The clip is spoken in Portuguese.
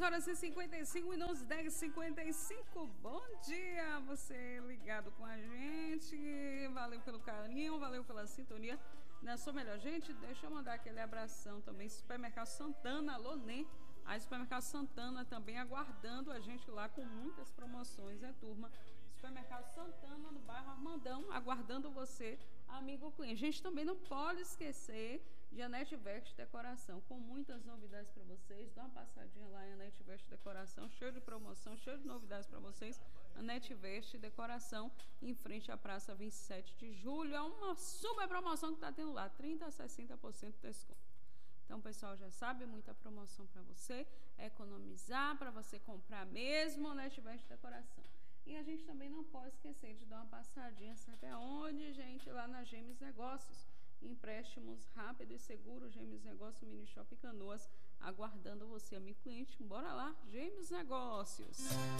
Horas e 55 minutos, 10h55. Bom dia, você ligado com a gente. Valeu pelo carinho, valeu pela sintonia. Na sua melhor, gente, deixa eu mandar aquele abração também. Supermercado Santana, alô, Nê. A Supermercado Santana também aguardando a gente lá com muitas promoções, né, turma? Supermercado Santana, no bairro Armandão, aguardando você, amigo cliente. A gente também não pode esquecer de Anete Veste Decoração, com muitas novidades para vocês. Dá uma passadinha lá em Anete Veste Decoração, cheio de promoção, cheio de novidades para vocês. Anete Veste Decoração, em frente à Praça 27 de Julho. É uma super promoção que está tendo lá, 30% a 60% de desconto. Então, o pessoal já sabe, muita promoção para você economizar, para você comprar mesmo, né, tiver de decoração. E a gente também não pode esquecer de dar uma passadinha, sabe aonde, gente? Lá na Gêmeos Negócios. Empréstimos rápidos e seguros, Gêmeos Negócios, Mini Shopping Canoas, aguardando você, amigo cliente. Bora lá, Gêmeos Negócios.